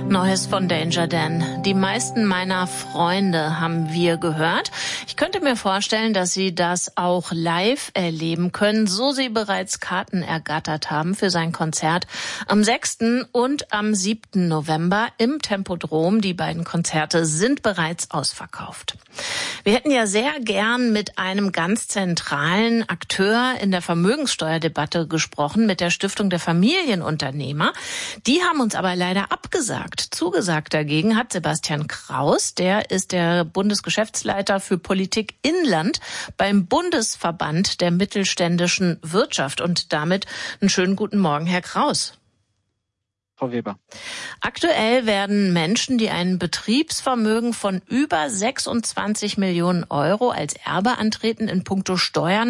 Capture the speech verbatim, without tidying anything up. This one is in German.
Neues von Danger Dan. Die meisten meiner Freunde haben wir gehört. Ich könnte mir vorstellen, dass Sie das auch live erleben können, so Sie bereits Karten ergattert haben für sein Konzert am sechsten und am siebten November im Tempodrom. Die beiden Konzerte sind bereits ausverkauft. Wir hätten ja sehr gern mit einem ganz zentralen Akteur in der Vermögenssteuerdebatte gesprochen, mit der Stiftung der Familienunternehmer. Die haben uns aber leider abgesagt. Zugesagt dagegen hat Sebastian Kraus, der ist der Bundesgeschäftsleiter für Politik Inland beim Bundesverband der mittelständischen Wirtschaft. Und damit einen schönen guten Morgen, Herr Kraus. Frau Weber. Aktuell werden Menschen, die ein Betriebsvermögen von über sechsundzwanzig Millionen Euro als Erbe antreten, in puncto Steuern